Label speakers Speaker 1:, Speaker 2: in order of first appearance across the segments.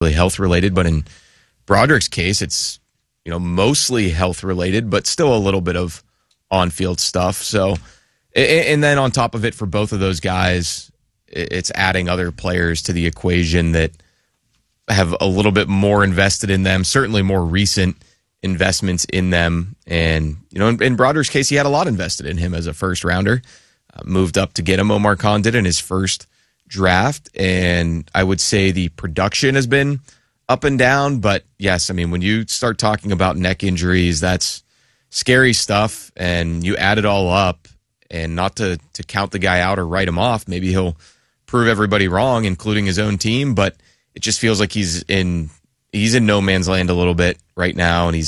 Speaker 1: really health related, but in Broderick's case, it's mostly health related, but still a little bit of on-field stuff. So, and then on top of it, for both of those guys, it's adding other players to the equation that have a little bit more invested in them, certainly more recent investments in them. And, in Broderick's case, he had a lot invested in him as a first rounder, moved up to get him. Omar Khan did in his first draft. And I would say the production has been up and down. But yes, when you start talking about neck injuries, that's scary stuff. And you add it all up, and not to count the guy out or write him off. Maybe he'll prove everybody wrong, including his own team. But it just feels like he's in no man's land a little bit right now, and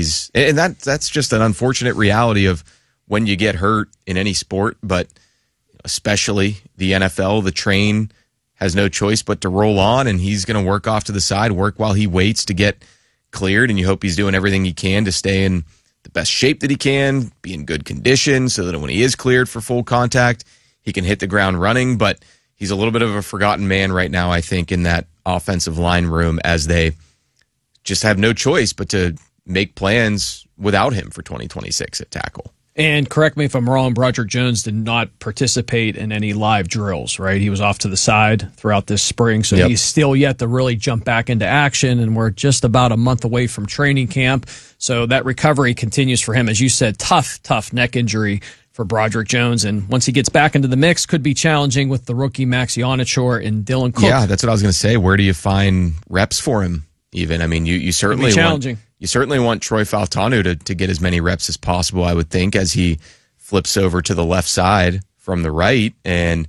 Speaker 1: that's just an unfortunate reality of when you get hurt in any sport, but especially the NFL. The train has no choice but to roll on, and he's going to work off to the side, work while he waits to get cleared, and you hope he's doing everything he can to stay in the best shape that he can, be in good condition, so that when he is cleared for full contact, he can hit the ground running. But he's a little bit of a forgotten man right now, I think, in that offensive line room, as they just have no choice but to make plans without him for 2026 at tackle.
Speaker 2: And correct me if I'm wrong, Broderick Jones did not participate in any live drills, right? He was off to the side throughout this spring, so he's still yet to really jump back into action, and we're just about a month away from training camp. So that recovery continues for him. As you said, tough neck injury for Broderick Jones, and once he gets back into the mix, could be challenging with the rookie Max Ionichor and Dylan Cook.
Speaker 1: Yeah, that's what I was going to say. Where do you find reps for him even? You certainly
Speaker 2: challenging.
Speaker 1: You certainly want Troy Fautanu to get as many reps as possible, I would think, as he flips over to the left side from the right. And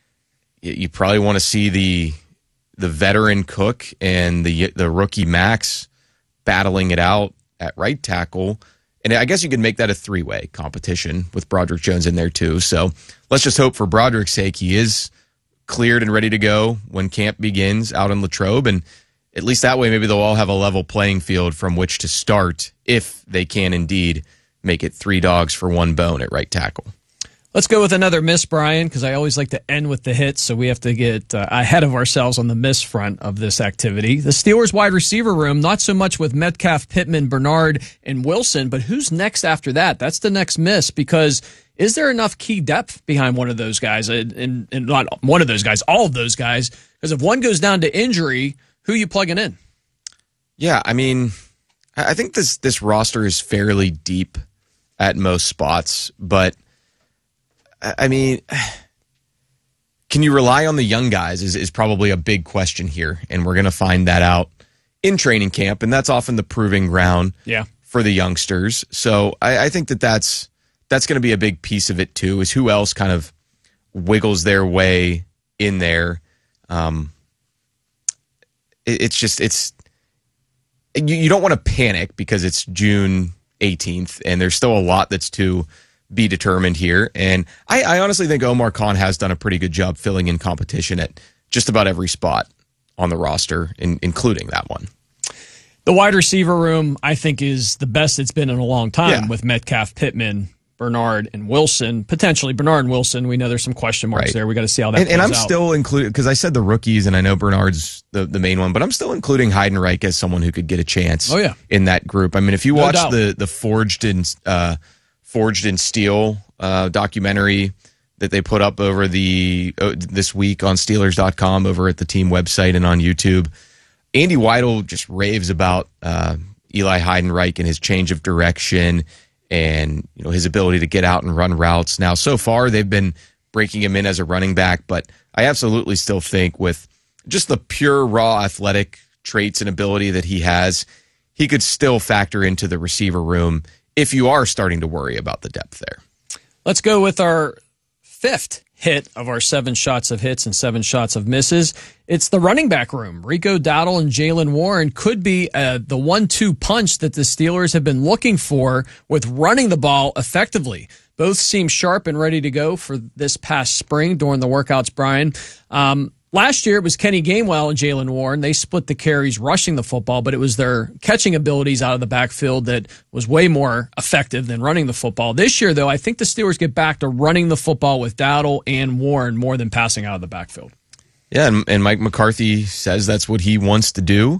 Speaker 1: you probably want to see the veteran Cook and the rookie Max battling it out at right tackle. And I guess you could make that a three-way competition with Broderick Jones in there too. So let's just hope for Broderick's sake he is cleared and ready to go when camp begins out in Latrobe. And at least that way, maybe they'll all have a level playing field from which to start if they can indeed make it 3 dogs for 1 bone at right tackle.
Speaker 2: Let's go with another miss, Brian, because I always like to end with the hits, so we have to get ahead of ourselves on the miss front of this activity. The Steelers wide receiver room, not so much with Metcalf, Pittman, Bernard, and Wilson, but who's next after that? That's the next miss, because is there enough key depth behind one of those guys? And not one of those guys, all of those guys, because if one goes down to injury, who are you plugging in?
Speaker 1: Yeah, I think this roster is fairly deep at most spots, but can you rely on the young guys is probably a big question here, and we're going to find that out in training camp, and that's often the proving ground for the youngsters. So I think that's going to be a big piece of it too, is who else kind of wiggles their way in there. You don't want to panic because it's June 18th and there's still a lot that's to be determined here. And I honestly think Omar Khan has done a pretty good job filling in competition at just about every spot on the roster, including that one.
Speaker 2: The wide receiver room, I think, is the best it's been in a long time with Metcalf, Pittman, Bernard, and Wilson. Potentially Bernard and Wilson. We know there's some question marks there. We got to see how that plays out.
Speaker 1: And I'm still including, because I said the rookies, and I know Bernard's the main one, but I'm still including Heidenreich as someone who could get a chance in that group. If you watch the Forged in Steel documentary that they put up over this week on Steelers.com, over at the team website and on YouTube, Andy Weidel just raves about Eli Heidenreich and his change of direction and his ability to get out and run routes. Now, so far, they've been breaking him in as a running back, but I absolutely still think with just the pure raw athletic traits and ability that he has, he could still factor into the receiver room if you are starting to worry about the depth there.
Speaker 2: Let's go with our 5th hit of our 7 shots of hits and 7 shots of misses. It's the running back room. Rico Dowdle and Jaylen Warren could be the 1-2 punch that the Steelers have been looking for with running the ball effectively. Both seem sharp and ready to go for this past spring during the workouts, Brian. Last year, it was Kenny Gainwell and Jaylen Warren. They split the carries rushing the football, but it was their catching abilities out of the backfield that was way more effective than running the football. This year, though, I think the Steelers get back to running the football with Dowdle and Warren more than passing out of the backfield.
Speaker 1: Yeah, and Mike McCarthy says that's what he wants to do.